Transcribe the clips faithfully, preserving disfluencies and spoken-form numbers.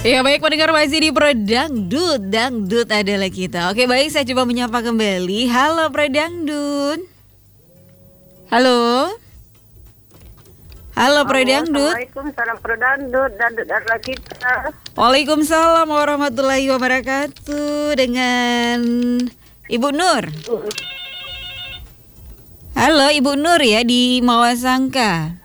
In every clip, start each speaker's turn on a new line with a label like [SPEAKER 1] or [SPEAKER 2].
[SPEAKER 1] Ya baik pendengar, masih di Pro Dangdut, Dangdut adalah kita. Oke baik, saya coba menyapa kembali. Halo Pro Dangdut. Halo. Halo Pro Dangdut.
[SPEAKER 2] Assalamualaikum, salam Pro Dangdut, Dangdut adalah kita.
[SPEAKER 1] Waalaikumsalam warahmatullahi wabarakatuh. Dengan Ibu Nur. Halo Ibu Nur ya di Mawasangka.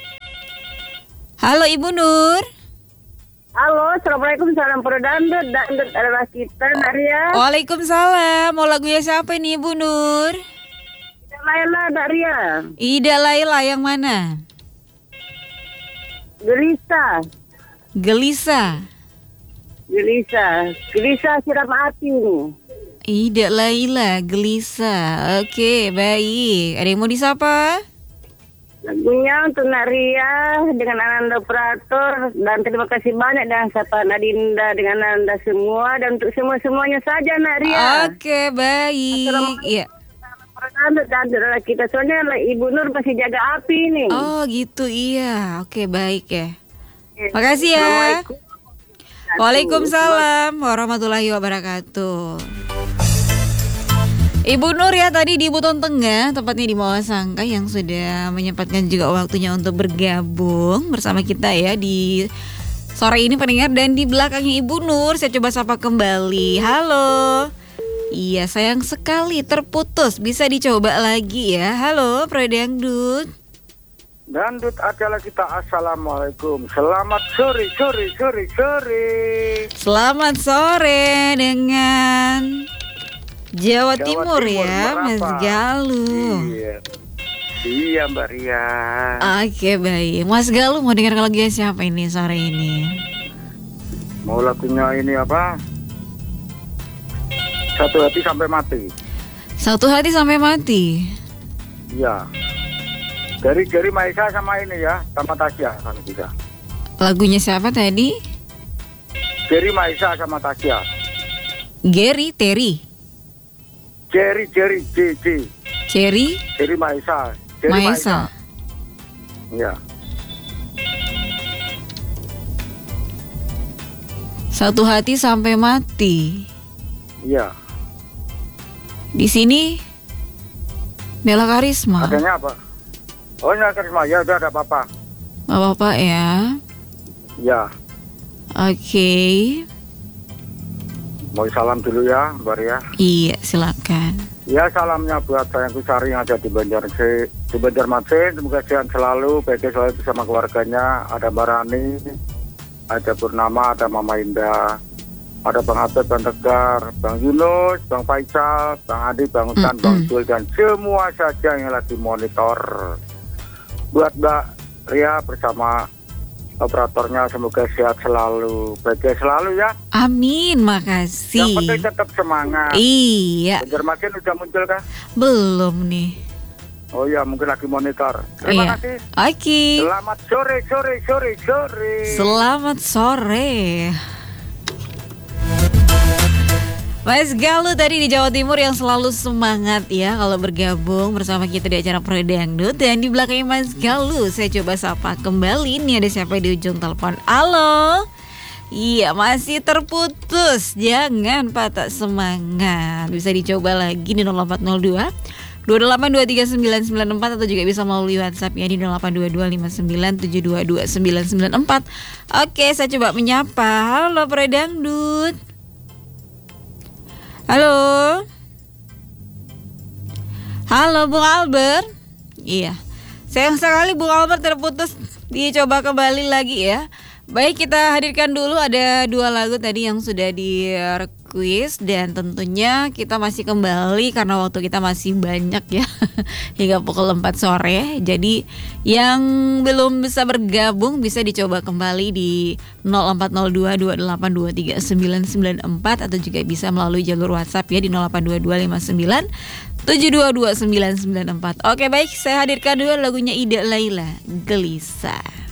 [SPEAKER 1] Halo Ibu Nur.
[SPEAKER 2] Halo, assalamualaikum, salam Pro Dangdut, Dangdut adalah kita, Naria.
[SPEAKER 1] Waalaikumsalam. Mau lagunya siapa nih Ibu Nur?
[SPEAKER 2] Ida Laila, Naria.
[SPEAKER 1] Ida Laila yang mana?
[SPEAKER 2] Gelisah,
[SPEAKER 1] Gelisah.
[SPEAKER 2] gelisah, gelisah siram hati nih.
[SPEAKER 1] Ida Laila, Gelisah. Oke, baik. Ada yang mau disapa?
[SPEAKER 2] Lagunya untuk Naria dengan Ananda Operator, dan terima kasih banyak dan sapa Nadinda dengan Ananda semua, dan untuk semua-semuanya saja Naria.
[SPEAKER 1] Oke, baik. Iya.
[SPEAKER 2] Pro Dangdut, Dangdut adalah kita. Soalnya Ibu Nur masih jaga api nih.
[SPEAKER 1] Oh, gitu iya. Oke, baik ya. Makasih ya.
[SPEAKER 2] Assalamualaikum.
[SPEAKER 1] Waalaikumsalam warahmatullahi wabarakatuh. Ibu Nur ya tadi di Buton Tengah, tepatnya di Mawasangka, yang sudah menyempatkan juga waktunya untuk bergabung bersama kita ya di sore ini pendengar. Dan di belakangnya Ibu Nur saya coba sapa kembali. Halo. Iya, sayang sekali terputus. Bisa dicoba lagi ya. Halo Pro Dangdut.
[SPEAKER 3] Dangdut adalah kita. Assalamualaikum. Selamat sore, sore, sore, sore.
[SPEAKER 1] Selamat sore dengan Jawa, Jawa Timur, Timur ya, berapa? Mas Galuh.
[SPEAKER 3] Iya. Iya Mbak Ria.
[SPEAKER 1] Oke baik. Mas Galuh mau dengar lagunya siapa ini sore ini?
[SPEAKER 3] Mau lagunya ini apa? Satu hati sampai mati.
[SPEAKER 1] Satu hati sampai mati.
[SPEAKER 3] Iya. Dari dari Maisa sama ini ya, sama Tasya kan juga.
[SPEAKER 1] Lagunya siapa tadi?
[SPEAKER 3] Dari Maisa sama Tasya.
[SPEAKER 1] Gary, Terry.
[SPEAKER 3] Jerry, Jerry, J, J.
[SPEAKER 1] Jerry?
[SPEAKER 3] Jerry Maisa. Jerry
[SPEAKER 1] Maisa.
[SPEAKER 3] Iya.
[SPEAKER 1] Satu hati sampai mati.
[SPEAKER 3] Iya.
[SPEAKER 1] Di sini Nela Karisma.
[SPEAKER 3] Adanya apa? Oh, Nela Karisma. Ya udah, ada apa-apa.
[SPEAKER 1] Gak apa-apa ya.
[SPEAKER 3] Ya.
[SPEAKER 1] Oke. Okay.
[SPEAKER 3] Mau salam dulu ya, Mbak Ria.
[SPEAKER 1] Iya, silakan.
[SPEAKER 3] Ya, salamnya buat sayangku Sari yang ada di Banjarmasin. Di Banjarmasin, semoga sehat selalu, baik selalu bersama keluarganya. Ada Mbak Rani, ada Purnama, ada Mama Indah, ada Bang Abed, Bang Tegar, Bang Yunus, Bang Faisal, Bang Adi, Bang Utan, mm-hmm. Bang Jul, dan semua saja yang lagi monitor. Buat Mbak Ria bersama operatornya, semoga sehat selalu, bahagia selalu ya.
[SPEAKER 1] Amin, makasih.
[SPEAKER 3] Yang penting tetap semangat.
[SPEAKER 1] Iya.
[SPEAKER 3] Banjarmasin udah muncul kah?
[SPEAKER 1] Belum nih.
[SPEAKER 3] Oh iya, mungkin lagi monitor. Terima
[SPEAKER 1] iya.
[SPEAKER 3] kasih.
[SPEAKER 1] Oke. Okay.
[SPEAKER 3] Selamat sore, sore, sore, sore.
[SPEAKER 1] Selamat sore. Mas Galuh tadi di Jawa Timur yang selalu semangat ya kalau bergabung bersama kita di acara Pro Dangdut. Dan di belakangnya Mas Galuh saya coba sapa kembali. Ini ada siapa di ujung telepon? Halo. Iya, masih terputus. Jangan patah semangat. Bisa dicoba lagi di nol empat nol dua dua delapan dua tiga sembilan sembilan empat, atau juga bisa melalui WhatsApp ya di nol delapan dua dua lima sembilan tujuh dua dua sembilan sembilan empat. Oke, saya coba menyapa. Halo Pro Dangdut. Halo. Halo Bung Albert. Iya. Sayang sekali Bung Albert terputus. Dicoba kembali lagi ya. Baik, kita hadirkan dulu ada dua lagu tadi yang sudah di request, dan tentunya kita masih kembali karena waktu kita masih banyak ya hingga pukul empat sore. Jadi yang belum bisa bergabung bisa dicoba kembali di nol empat nol dua dua delapan dua tiga sembilan sembilan empat, atau juga bisa melalui jalur WhatsApp ya di nol delapan dua dua lima sembilan tujuh dua dua sembilan sembilan empat. Oke baik, saya hadirkan dulu lagunya Ida Laila, Gelisah.